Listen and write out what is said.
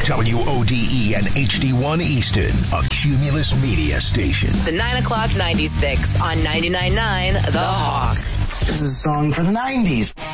WODE and HD1 Easton, a Cumulus Media station. The 9 o'clock 90s fix on 99.9 The Hawk. This is a song for the 90s.